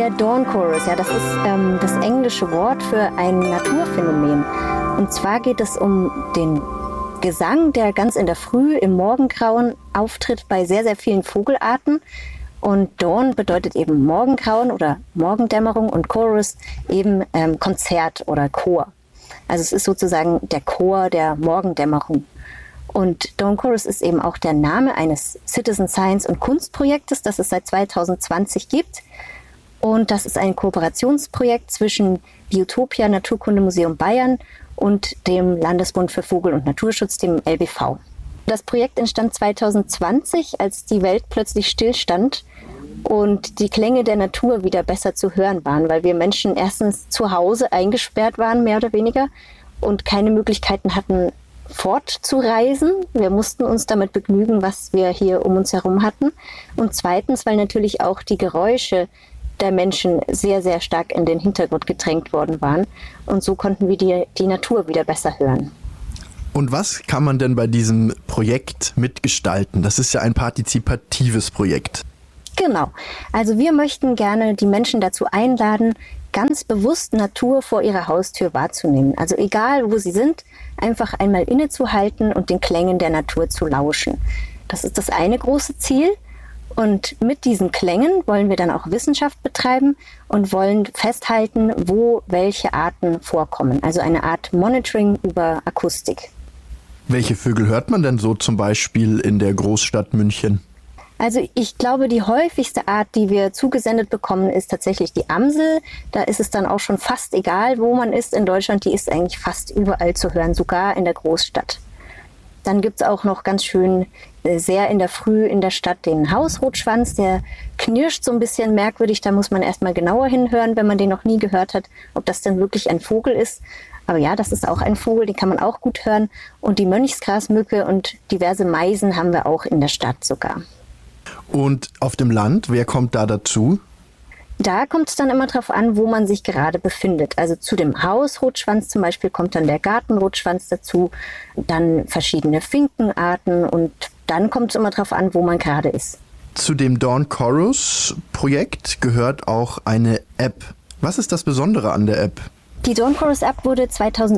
Der Dawn Chorus, ja, das ist das englische Wort für ein Naturphänomen. Und zwar geht es um den Gesang, der ganz in der Früh im Morgengrauen auftritt bei sehr, sehr vielen Vogelarten. Und Dawn bedeutet eben Morgengrauen oder Morgendämmerung und Chorus eben Konzert oder Chor. Also es ist sozusagen der Chor der Morgendämmerung. Und Dawn Chorus ist eben auch der Name eines Citizen Science und Kunstprojektes, das es seit 2020 gibt. Und das ist ein Kooperationsprojekt zwischen Biotopia Naturkundemuseum Bayern und dem Landesbund für Vogel- und Naturschutz, dem LBV. Das Projekt entstand 2020, als die Welt plötzlich stillstand und die Klänge der Natur wieder besser zu hören waren, weil wir Menschen erstens zu Hause eingesperrt waren, mehr oder weniger, und keine Möglichkeiten hatten, fortzureisen. Wir mussten uns damit begnügen, was wir hier um uns herum hatten. Und zweitens, weil natürlich auch die Geräusche der Menschen sehr, sehr stark in den Hintergrund gedrängt worden waren. Und so konnten wir die Natur wieder besser hören. Und was kann man denn bei diesem Projekt mitgestalten? Das ist ja ein partizipatives Projekt. Genau. Also wir möchten gerne die Menschen dazu einladen, ganz bewusst Natur vor ihrer Haustür wahrzunehmen. Also egal, wo sie sind, einfach einmal innezuhalten und den Klängen der Natur zu lauschen. Das ist das eine große Ziel. Und mit diesen Klängen wollen wir dann auch Wissenschaft betreiben und wollen festhalten, wo welche Arten vorkommen. Also eine Art Monitoring über Akustik. Welche Vögel hört man denn so zum Beispiel in der Großstadt München? Also ich glaube, die häufigste Art, die wir zugesendet bekommen, ist tatsächlich die Amsel. Da ist es dann auch schon fast egal, wo man ist in Deutschland. Die ist eigentlich fast überall zu hören, sogar in der Großstadt. Dann gibt es auch noch ganz schön sehr in der Früh in der Stadt den Hausrotschwanz. Der knirscht so ein bisschen merkwürdig. Da muss man erstmal genauer hinhören, wenn man den noch nie gehört hat, ob das denn wirklich ein Vogel ist. Aber ja, das ist auch ein Vogel, den kann man auch gut hören. Und die Mönchsgrasmücke und diverse Meisen haben wir auch in der Stadt sogar. Und auf dem Land, wer kommt da dazu? Da kommt es dann immer drauf an, wo man sich gerade befindet. Also zu dem Hausrotschwanz zum Beispiel kommt dann der Gartenrotschwanz dazu, dann verschiedene Finkenarten und dann kommt es immer drauf an, wo man gerade ist. Zu dem Dawn Chorus Projekt gehört auch eine App. Was ist das Besondere an der App? Die Dawn Chorus App wurde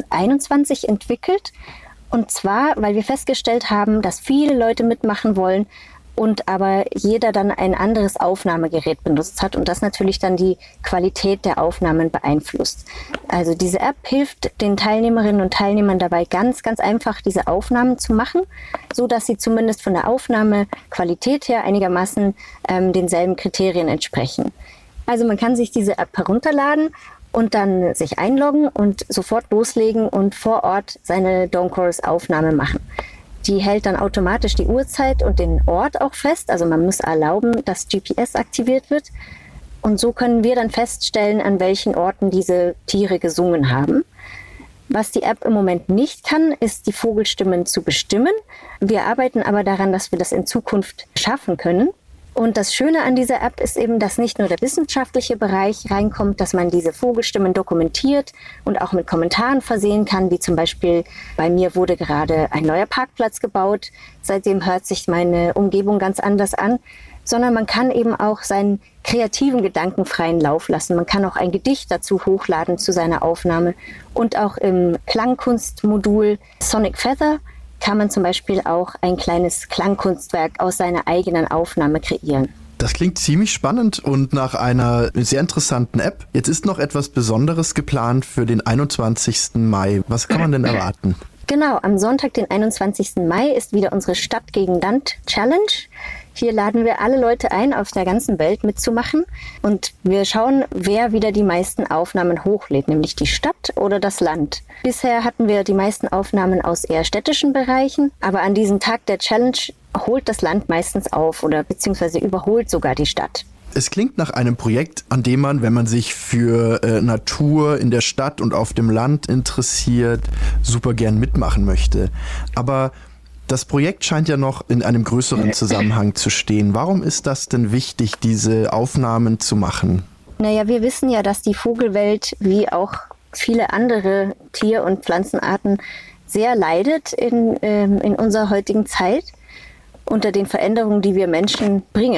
2021 entwickelt und zwar, weil wir festgestellt haben, dass viele Leute mitmachen wollen, und aber jeder dann ein anderes Aufnahmegerät benutzt hat und das natürlich dann die Qualität der Aufnahmen beeinflusst. Also diese App hilft den Teilnehmerinnen und Teilnehmern dabei, ganz, ganz einfach diese Aufnahmen zu machen, so dass sie zumindest von der Aufnahmequalität her einigermaßen denselben Kriterien entsprechen. Also man kann sich diese App herunterladen und dann sich einloggen und sofort loslegen und vor Ort seine Dawn Chorus Aufnahme machen. Die hält dann automatisch die Uhrzeit und den Ort auch fest. Also man muss erlauben, dass GPS aktiviert wird. Und so können wir dann feststellen, an welchen Orten diese Tiere gesungen haben. Was die App im Moment nicht kann, ist die Vogelstimmen zu bestimmen. Wir arbeiten aber daran, dass wir das in Zukunft schaffen können. Und das Schöne an dieser App ist eben, dass nicht nur der wissenschaftliche Bereich reinkommt, dass man diese Vogelstimmen dokumentiert und auch mit Kommentaren versehen kann, wie zum Beispiel bei mir wurde gerade ein neuer Parkplatz gebaut, seitdem hört sich meine Umgebung ganz anders an, sondern man kann eben auch seinen kreativen Gedanken freien Lauf lassen. Man kann auch ein Gedicht dazu hochladen zu seiner Aufnahme und auch im Klangkunstmodul Sonic Feather kann man zum Beispiel auch ein kleines Klangkunstwerk aus seiner eigenen Aufnahme kreieren. Das klingt ziemlich spannend und nach einer sehr interessanten App. Jetzt ist noch etwas Besonderes geplant für den 21. Mai. Was kann man denn erwarten? Genau, am Sonntag, den 21. Mai, ist wieder unsere Stadt gegen Land Challenge. Hier laden wir alle Leute ein, auf der ganzen Welt mitzumachen. Und wir schauen, wer wieder die meisten Aufnahmen hochlädt, nämlich die Stadt oder das Land. Bisher hatten wir die meisten Aufnahmen aus eher städtischen Bereichen, aber an diesem Tag der Challenge holt das Land meistens auf oder beziehungsweise überholt sogar die Stadt. Es klingt nach einem Projekt, an dem man, wenn man sich für Natur in der Stadt und auf dem Land interessiert, super gern mitmachen möchte. Aber das Projekt scheint ja noch in einem größeren Zusammenhang zu stehen. Warum ist das denn wichtig, diese Aufnahmen zu machen? Naja, wir wissen ja, dass die Vogelwelt wie auch viele andere Tier- und Pflanzenarten sehr leidet in unserer heutigen Zeit unter den Veränderungen, die wir Menschen bringen.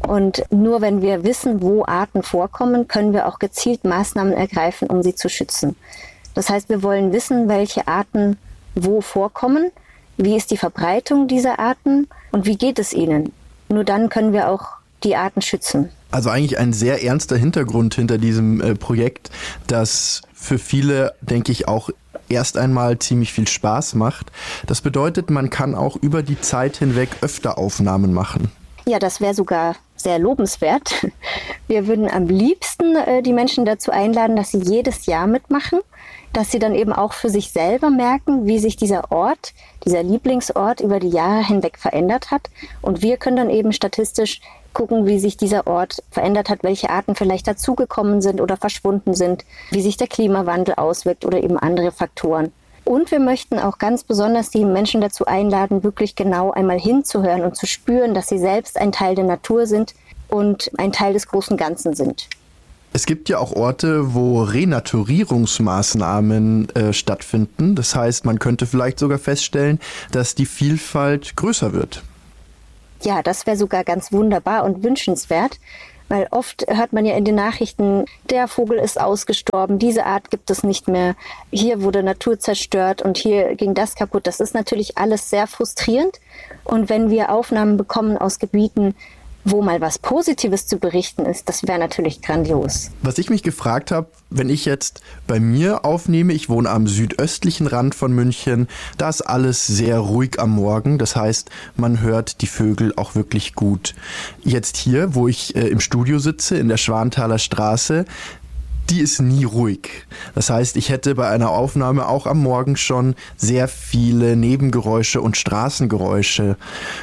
Und nur wenn wir wissen, wo Arten vorkommen, können wir auch gezielt Maßnahmen ergreifen, um sie zu schützen. Das heißt, wir wollen wissen, welche Arten wo vorkommen, wie ist die Verbreitung dieser Arten und wie geht es ihnen. Nur dann können wir auch die Arten schützen. Also eigentlich ein sehr ernster Hintergrund hinter diesem Projekt, das für viele, denke ich, auch erst einmal ziemlich viel Spaß macht. Das bedeutet, man kann auch über die Zeit hinweg öfter Aufnahmen machen. Ja, das wäre sogar sehr lobenswert. Wir würden am liebsten die Menschen dazu einladen, dass sie jedes Jahr mitmachen, dass sie dann eben auch für sich selber merken, wie sich dieser Ort, dieser Lieblingsort über die Jahre hinweg verändert hat. Und wir können dann eben statistisch gucken, wie sich dieser Ort verändert hat, welche Arten vielleicht dazugekommen sind oder verschwunden sind, wie sich der Klimawandel auswirkt oder eben andere Faktoren. Und wir möchten auch ganz besonders die Menschen dazu einladen, wirklich genau einmal hinzuhören und zu spüren, dass sie selbst ein Teil der Natur sind und ein Teil des großen Ganzen sind. Es gibt ja auch Orte, wo Renaturierungsmaßnahmen stattfinden. Das heißt, man könnte vielleicht sogar feststellen, dass die Vielfalt größer wird. Ja, das wäre sogar ganz wunderbar und wünschenswert, weil oft hört man ja in den Nachrichten, der Vogel ist ausgestorben, diese Art gibt es nicht mehr, hier wurde Natur zerstört und hier ging das kaputt. Das ist natürlich alles sehr frustrierend. Und wenn wir Aufnahmen bekommen aus Gebieten, wo mal was Positives zu berichten ist, das wäre natürlich grandios. Was ich mich gefragt habe, wenn ich jetzt bei mir aufnehme, ich wohne am südöstlichen Rand von München, da ist alles sehr ruhig am Morgen. Das heißt, man hört die Vögel auch wirklich gut. Jetzt hier, wo ich im Studio sitze, in der Schwanthaler Straße, die ist nie ruhig. Das heißt, ich hätte bei einer Aufnahme auch am Morgen schon sehr viele Nebengeräusche und Straßengeräusche.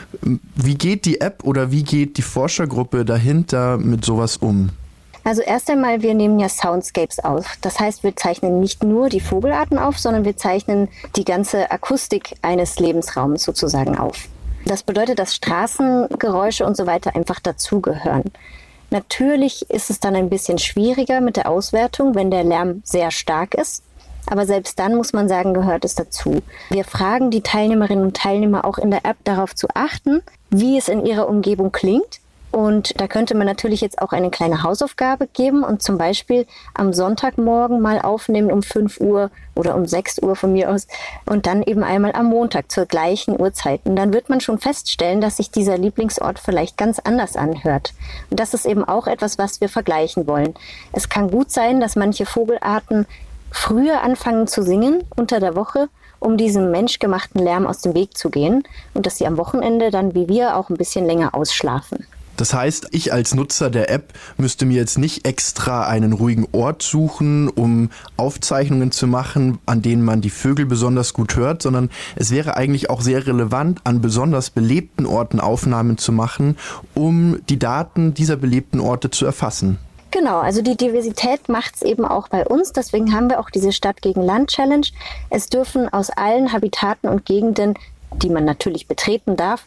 Wie geht die App oder wie geht die Forschergruppe dahinter mit sowas um? Also erst einmal, wir nehmen ja Soundscapes auf. Das heißt, wir zeichnen nicht nur die Vogelarten auf, sondern wir zeichnen die ganze Akustik eines Lebensraums sozusagen auf. Das bedeutet, dass Straßengeräusche und so weiter einfach dazugehören. Natürlich ist es dann ein bisschen schwieriger mit der Auswertung, wenn der Lärm sehr stark ist. Aber selbst dann muss man sagen, gehört es dazu. Wir fragen die Teilnehmerinnen und Teilnehmer auch in der App darauf zu achten, wie es in ihrer Umgebung klingt. Und da könnte man natürlich jetzt auch eine kleine Hausaufgabe geben und zum Beispiel am Sonntagmorgen mal aufnehmen um 5 Uhr oder um 6 Uhr von mir aus und dann eben einmal am Montag zur gleichen Uhrzeit. Und dann wird man schon feststellen, dass sich dieser Lieblingsort vielleicht ganz anders anhört. Und das ist eben auch etwas, was wir vergleichen wollen. Es kann gut sein, dass manche Vogelarten früher anfangen zu singen unter der Woche, um diesem menschgemachten Lärm aus dem Weg zu gehen und dass sie am Wochenende dann wie wir auch ein bisschen länger ausschlafen. Das heißt, ich als Nutzer der App müsste mir jetzt nicht extra einen ruhigen Ort suchen, um Aufzeichnungen zu machen, an denen man die Vögel besonders gut hört, sondern es wäre eigentlich auch sehr relevant, an besonders belebten Orten Aufnahmen zu machen, um die Daten dieser belebten Orte zu erfassen. Genau, also die Diversität macht es eben auch bei uns. Deswegen haben wir auch diese Stadt gegen Land Challenge. Es dürfen aus allen Habitaten und Gegenden, die man natürlich betreten darf,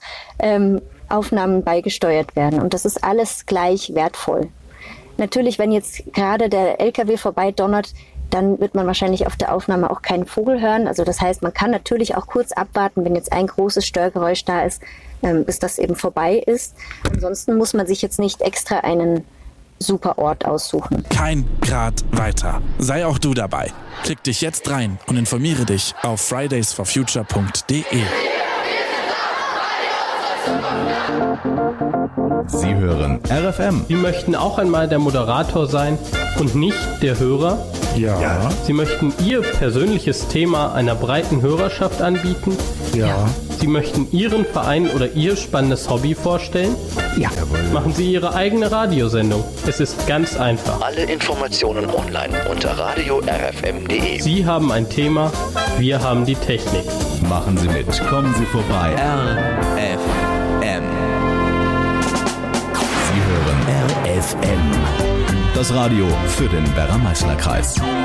Aufnahmen beigesteuert werden. Und das ist alles gleich wertvoll. Natürlich, wenn jetzt gerade der LKW vorbei donnert, dann wird man wahrscheinlich auf der Aufnahme auch keinen Vogel hören. Also das heißt, man kann natürlich auch kurz abwarten, wenn jetzt ein großes Störgeräusch da ist, bis das eben vorbei ist. Ansonsten muss man sich jetzt nicht extra einen super Ort aussuchen. Kein Grad weiter. Sei auch du dabei. Klick dich jetzt rein und informiere dich auf fridaysforfuture.de. Sie hören RFM. Sie möchten auch einmal der Moderator sein und nicht der Hörer? Ja. Sie möchten Ihr persönliches Thema einer breiten Hörerschaft anbieten? Ja. Sie möchten Ihren Verein oder Ihr spannendes Hobby vorstellen? Ja. Machen Sie Ihre eigene Radiosendung. Es ist ganz einfach. Alle Informationen online unter radio-rfm.de. Sie haben ein Thema, wir haben die Technik. Machen Sie mit. Kommen Sie vorbei. RFM. Sie hören RFM. Das Radio für den Werra-Meißner-Kreis.